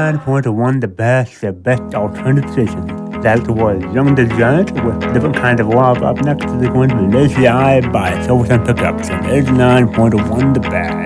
89.1 the best alternative station. That was Young the Giant with different kind of love. Up next is going to be Lazy Eye by Silverton Pickups and 89.1 the best.